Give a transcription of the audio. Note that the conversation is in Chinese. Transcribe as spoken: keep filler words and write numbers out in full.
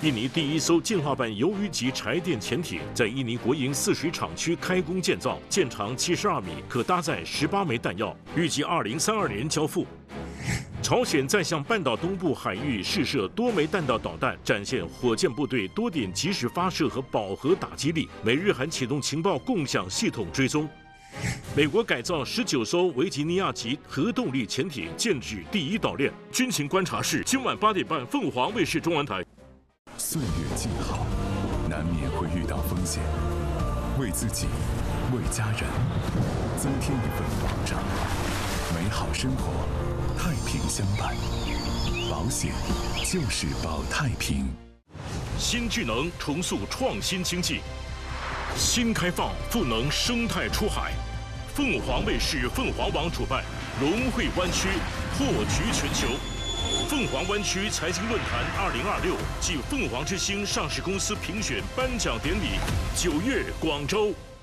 印尼第一艘进化版鱿鱼级柴电潜艇在印尼国营泗水厂区开工建造，舰长七十二米，可搭载十八枚弹药，预计二零三二年交付。朝鲜再向半岛东部海域试射多枚弹道导弹，展现火箭部队多点及时发射和饱和打击力。美日韩启动情报共享系统追踪。美国改造十九艘维吉尼亚级核动力潜艇，建制第一岛链。军情观察室今晚八点半，凤凰卫视中文台。 岁月静好，难免会遇到风险，为自己，为家人，增添一份保障。美好生活，太平相伴，保险就是保太平。 新智能重塑创新经济，新开放赋能生态出海。凤凰卫视、凤凰网主办龙汇湾区破局全球。凤凰湾区财经论坛二零二六暨凤凰之星上市公司评选颁奖典礼，九月广州。